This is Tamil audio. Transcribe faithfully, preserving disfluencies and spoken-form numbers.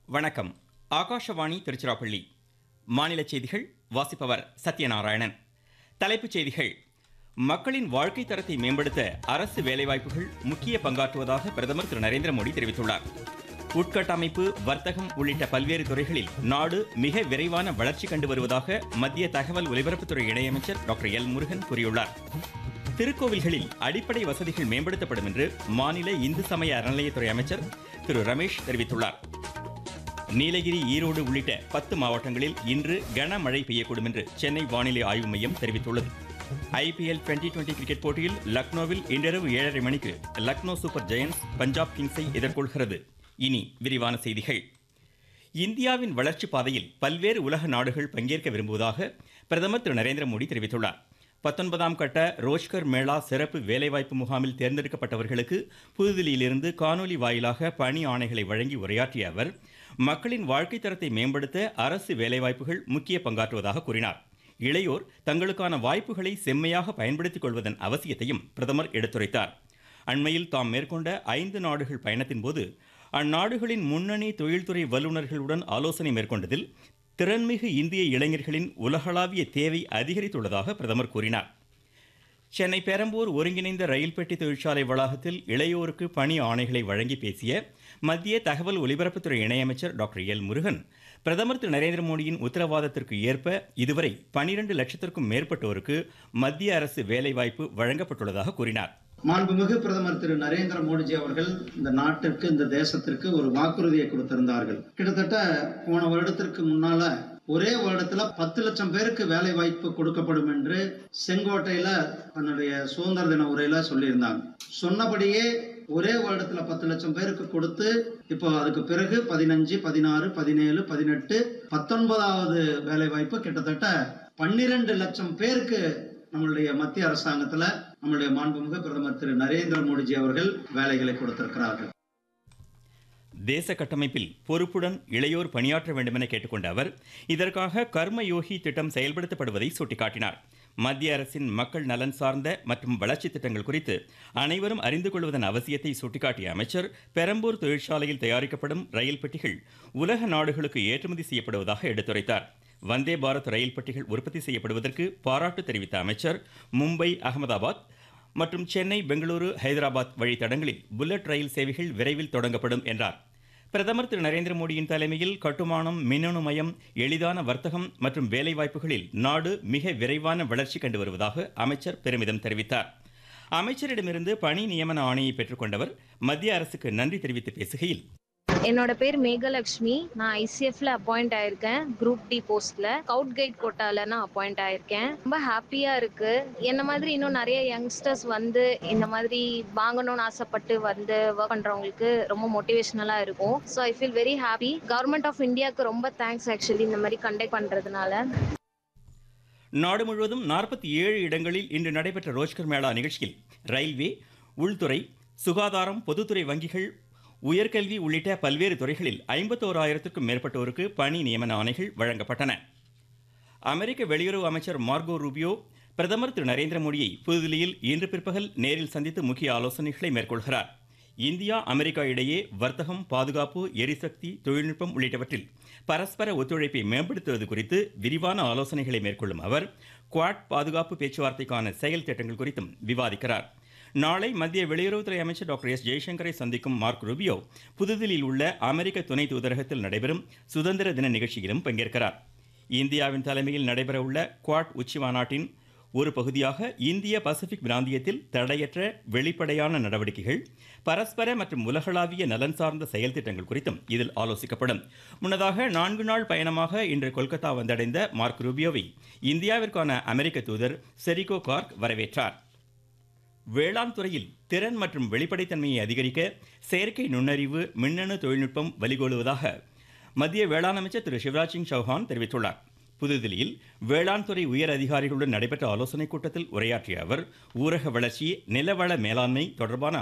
வணக்கம். ஆகாஷவாணி திருச்சிராப்பள்ளி. மாநில செய்திகள் வாசிப்பவர் சத்யநாராயணன். தலைப்புச் செய்திகள். மக்களின் வாழ்க்கை தரத்தை மேம்படுத்த அரசு வேலைவாய்ப்புகள் முக்கிய பங்காற்றுவதாக பிரதமர் திரு நரேந்திர மோடி தெரிவித்துள்ளார். உட்கட்டமைப்பு, வர்த்தகம் உள்ளிட்ட பல்வேறு துறைகளில் நாடு மிக விரைவான வளர்ச்சி கண்டு வருவதாக மத்திய தகவல் ஒலிபரப்புத்துறை இணையமைச்சர் டாக்டர் எல் முருகன் கூறியுள்ளார். திருக்கோவில்களில் அடிப்படை வசதிகள் மேம்படுத்தப்படும் என்று மாநில இந்து சமய அறநிலையத்துறை அமைச்சர் திரு ரமேஷ் தெரிவித்துள்ளார். நீலகிரி, ஈரோடு உள்ளிட்ட பத்து மாவட்டங்களில் இன்று கனமழை பெய்யக்கூடும் என்று சென்னை வானிலை ஆய்வு மையம் தெரிவித்துள்ளது. ஐபிஎல் டுவெண்டி டுவெண்டி கிரிக்கெட் போட்டியில் லக்னோவில் இன்றிரவு ஏழரை மணிக்கு லக்னோ சூப்பர் ஜெயண்ட்ஸ் பஞ்சாப் கிங்ஸை எதிர்கொள்கிறது. இனி விரிவான செய்திகள். இந்தியாவின் வளர்ச்சி பாதையில் பல்வேறு உலக நாடுகள் பங்கேற்க விரும்புவதாக பிரதமர் திரு நரேந்திர மோடி தெரிவித்துள்ளார். பத்தொன்பதாம் கட்ட ரோஜ்கர் மேளா சிறப்பு வேலைவாய்ப்பு முகாமில் தேர்ந்தெடுக்கப்பட்டவர்களுக்கு புதுதில்லியிலிருந்து காணொலி வாயிலாக பணி ஆணைகளை வழங்கி உரையாற்றிய அவர், மக்களின் வாழ்க்கை தரத்தை மேம்படுத்த அரசு வேலைவாய்ப்புகள் முக்கிய பங்காற்றுவதாக கூறினார். இளையோர் தங்களுக்கான வாய்ப்புகளை செம்மையாக பயன்படுத்திக் கொள்வதன் அவசியத்தையும் பிரதமர் எடுத்துரைத்தார். அண்மையில் தாம் மேற்கொண்ட ஐந்து நாடுகள் பயணத்தின் போது அந்நாடுகளின் முன்னணி தொழில்துறை வல்லுநர்களுடன் ஆலோசனை மேற்கொண்டதில் திறன்மிகு இந்திய இளைஞர்களின் உலகளாவிய தேவை அதிகரித்துள்ளதாக பிரதமர் கூறினார். சென்னை பெரம்பூர் ஒருங்கிணைந்த ரயில் பெட்டி தொழிற்சாலை வளாகத்தில் இளையோருக்கு பணி ஆணைகளை வழங்கி பேசிய மத்திய தகவல் ஒலிபரப்புத்துறை இணையமைச்சர் டாக்டர் எல் முருகன், பிரதமர் திரு நரேந்திர மோடியின் உத்தரவாதத்திற்கு ஏற்ப இதுவரை பனிரெண்டு லட்சத்திற்கும் மேற்பட்டோருக்கு மத்திய அரசு வேலைவாய்ப்பு வழங்கப்பட்டுள்ளதாக கூறினார். மாண்புமிகு பிரதமர் திரு நரேந்திர மோடிஜி அவர்கள் இந்த நாட்டிற்கு, இந்த தேசத்திற்கு ஒரு வாக்குறுதியை கொடுத்திருந்தார்கள். கிட்டத்தட்ட போன வருடத்திற்கு முன்னால ஒரே வருடத்துல பத்து லட்சம் பேருக்கு வேலை வாய்ப்பு கொடுக்கப்படும் என்று செங்கோட்டையில தன்னுடைய சுதந்திர தின உரையில சொல்லியிருந்தாங்க. சொன்னபடியே ஒரே வருடத்துல பத்து லட்சம் பேருக்கு கொடுத்து இப்போ அதுக்கு பிறகு பதினஞ்சு, பதினாறு, பதினேழு, பதினெட்டு, பத்தொன்பதாவது வேலை வாய்ப்பு கிட்டத்தட்ட பன்னிரண்டு லட்சம் பேருக்கு நம்மளுடைய மத்திய அரசாங்கத்துல நம்மளுடைய மாண்புமிகு பிரதமர் திரு நரேந்திர மோடிஜி அவர்கள் வேலைகளை கொடுத்திருக்கிறார்கள். தேச கட்டமைப்பில் பொறுப்புடன் இளையோர் பணியாற்ற வேண்டும் என கேட்டுக்கொண்ட அவர், இதற்காக கர்மயோகி திட்டம் செயல்படுத்தப்படுவதை சுட்டிக்காட்டினார். மத்திய அரசின் மக்கள் நலன் சார்ந்த மற்றும் வளர்ச்சி திட்டங்கள் குறித்து அனைவரும் அறிந்து கொள்வதன் அவசியத்தை சுட்டிக்காட்டிய அமைச்சர், பெரம்பூர் தொழிற்சாலையில் தயாரிக்கப்படும் ரயில் பெட்டிகள் உலக நாடுகளுக்கு ஏற்றுமதி செய்யப்படுவதாக எடுத்துரைத்தார். வந்தே பாரத் ரயில் பெட்டிகள் உற்பத்தி செய்யப்படுவதற்கு பாராட்டு தெரிவித்த அமைச்சர், மும்பை, அகமதாபாத் மற்றும் சென்னை, பெங்களூரு, ஹைதராபாத் வழித்தடங்களில் புல்லட் ரயில் சேவைகள் விரைவில் தொடங்கப்படும் என்றார். பிரதமர் திரு நரேந்திர மோடியின் தலைமையில் கட்டுமானம், மின்னணு மயம், எளிதான வர்த்தகம் மற்றும் வேலைவாய்ப்புகளில் நாடு மிக விரைவான வளர்ச்சி கண்டு வருவதாக அமைச்சர் பெருமிதம் தெரிவித்தார். அமைச்சரிடமிருந்து பணி நியமன ஆணையை பெற்றுக்கொண்டவர் மத்திய அரசுக்கு நன்றி தெரிவித்து பேசுகையில், என்னோட பேர் மேகலட்சுமி. நான் ஐசிஎஃப்ல அப்பாயிண்ட் ஆயிருக்கேன். குரூப் டி போஸ்ட்ல ஸ்கவுட் கைட் கோட்டால நான் அப்பாயிண்ட் ஆயிருக்கேன். ரொம்ப ஹாப்பியா இருக்கு. என்ன மாதிரி இன்னும் நிறைய யங்ஸ்டர்ஸ் வந்து இந்த மாதிரி வாங்கணும்னு ஆசைப்பட்டு வந்து ஒர்க் பண்றவங்களுக்கு ரொம்ப மோட்டிவேஷனலா இருக்கும். So I feel very happy. Government of இந்தியாவுக்கு ரொம்ப தேங்க்ஸ் ஆக்சுவலி இந்த மாதிரி கண்டக்ட் பண்றதுனால. நாடு முழுவதும் நாற்பத்தி ஏழு இடங்களில் இன்று நடைபெற்ற ரோஜ்கர் மேளா நிகழ்ச்சியில் ரயில்வே, உள்துறை, சுகாதாரம், பொதுத்துறை வங்கிகள், உயர்கல்வி உள்ளிட்ட பல்வேறு துறைகளில் ஐம்பத்தோராயிரத்திற்கும் மேற்பட்டோருக்கு பணி நியமன ஆணைகள் வழங்கப்பட்டன. அமெரிக்க வெளியுறவு அமைச்சர் மார்கோ ரூபியோ பிரதமர் திரு நரேந்திர மோடியை புதுதில்லியில் இன்று பிற்பகல் நேரில் சந்தித்து முக்கிய ஆலோசனைகளை மேற்கொள்கிறார். இந்தியா, அமெரிக்கா இடையே வர்த்தகம், பாதுகாப்பு, எரிசக்தி, தொழில்நுட்பம் உள்ளிட்டவற்றில் பரஸ்பர ஒத்துழைப்பை மேம்படுத்துவது குறித்து விரிவான ஆலோசனைகளை மேற்கொள்ளும் அவர், குவாட் பாதுகாப்பு பேச்சுவார்த்தைக்கான செயல் திட்டங்கள் குறித்தும் விவாதிக்கிறார். நாளை மத்திய வெளியுறவுத்துறை அமைச்சர் டாக்டர் எஸ் ஜெய்சங்கரை சந்திக்கும் மார்க் ரூபியோ புதுதில்லியில் உள்ள அமெரிக்க துணை தூதரகத்தில் நடைபெறும் சுதந்திர தின நிகழ்ச்சியிலும் பங்கேற்கிறார். இந்தியாவின் தலைமையில் நடைபெறவுள்ள குவாட் உச்சி மாநாட்டின் ஒரு பகுதியாக இந்திய பசிபிக் பிராந்தியத்தில் தடையற்ற வெளிப்படையான நடவடிக்கைகள், பரஸ்பர மற்றும் உலகளாவிய நலன் சார்ந்த செயல் திட்டங்கள் குறித்தும் இதில் ஆலோசிக்கப்படும். முன்னதாக நான்கு நாள் பயணமாக இன்று கொல்கத்தா வந்தடைந்த மார்க் ரூபியோவை இந்தியாவிற்கான அமெரிக்க தூதர் செரிகோ கார்க் வரவேற்றார். வேளாண் துறையில் திறன் மற்றும் வெளிப்படைத்தன்மையை அதிகரிக்க செயற்கை நுண்ணறிவு, மின்னணு தொழில்நுட்பம் வழிகோலுவதாக மத்திய வேளாண் அமைச்சர் திரு சிவராஜ் சிங் சௌஹான் தெரிவித்துள்ளார். புதுதில்லியில் வேளாண் துறை உயர் அதிகாரிகளுடன் நடைபெற்ற ஆலோசனைக் கூட்டத்தில் உரையாற்றிய அவர், ஊரக வளர்ச்சி, நிலவள மேலாண்மை தொடர்பான